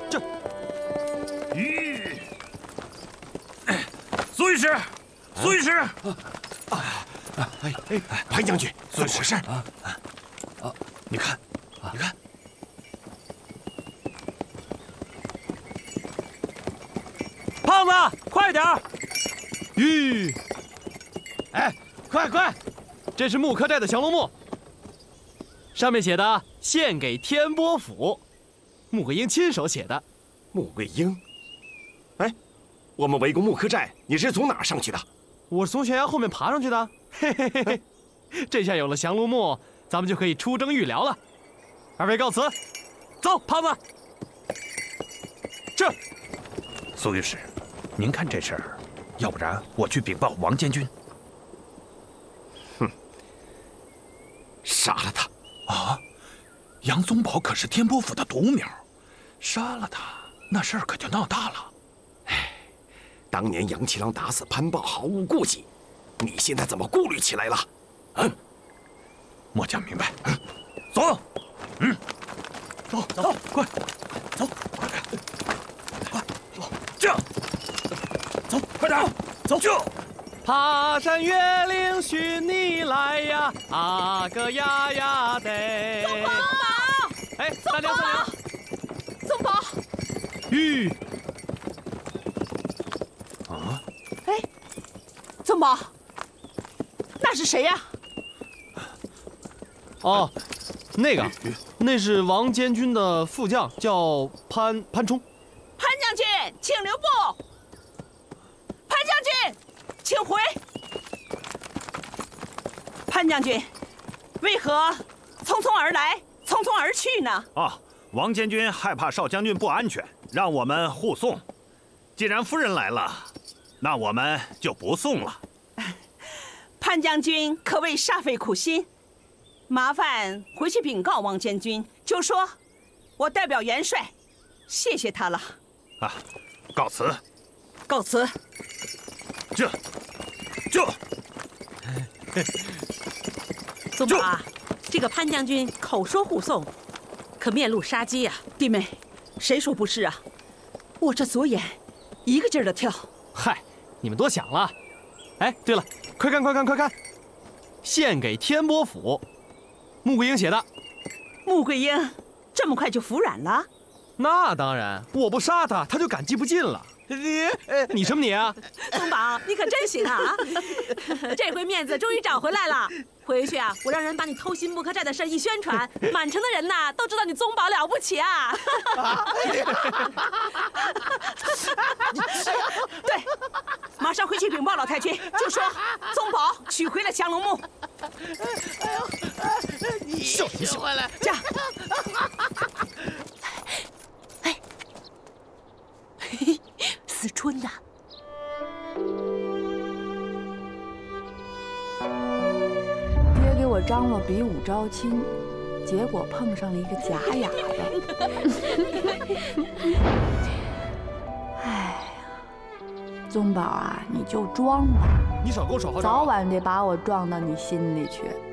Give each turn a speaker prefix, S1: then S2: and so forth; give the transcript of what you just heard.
S1: 这，苏御史，苏御史，
S2: 潘将军，怎么回事？
S1: 你看，你看，胖子，快点儿！吁，哎，快！这是木科寨的降龙木，上面写的“献给天波府”，穆桂英亲手写的。
S2: 穆桂英，哎，我们围攻木科寨，你是从哪儿上去的？
S1: 我是从悬崖后面爬上去的。嘿嘿嘿嘿，这下有了降龙木，咱们就可以出征御辽了。二位告辞，走，胖子。这，
S3: 苏御史，您看这事儿，要不然我去禀报王监军。
S2: 杀了他！
S3: 啊，杨宗保可是天波府的独苗，杀了他，那事儿可就闹大了。
S2: 哎，当年杨七郎打死潘豹毫无顾忌，你现在怎么顾虑起来了？
S3: 末将明白。走，走，快，走，快点，快，这，走，快点，走，这。
S1: 爬山越岭寻你来呀，啊个呀呀得！
S4: 宗保，
S1: 哎，三娘，
S4: 宗保，
S1: 吁！
S3: 啊！
S4: 哎，宗保，那是谁呀？
S1: 哦，那是王监军的副将，叫潘冲。
S4: 潘将军，请留步。潘将军，请回。潘将军，为何匆匆而来，匆匆而去呢？
S5: 王监军害怕少将军不安全，让我们护送。既然夫人来了，那我们就不送了。
S4: 潘将军可谓煞费苦心，麻烦回去禀告王监军，就说我代表元帅，谢谢他了。
S5: 告辞。
S4: 告辞。
S5: 这。
S6: 宗保啊，这个潘将军口说护送，可面露杀机呀！
S4: 弟妹，谁说不是啊？我这左眼一个劲儿的跳。
S1: 嗨，你们多想了。哎，对了，快看！献给天波府，穆桂英写的。
S4: 穆桂英这么快就服软了？
S1: 那当然，我不杀他，他就感激不尽了。你什么你啊？
S6: 宗保，你可真行啊！这回面子终于找回来了。回去啊，我让人把你偷袭木科寨的事一宣传，满城的人呐都知道你宗保了不起啊！
S4: 对，马上回去禀报老太君，就说宗保取回了降龙木。
S1: 你笑什么笑？
S4: 这样。
S6: 思春呐，
S7: 爹给我张罗比武招亲，结果碰上了一个假哑巴。哎呀，宗保啊，你就装吧，
S1: 你少跟我耍花招！
S7: 早晚得把我撞到你心里去。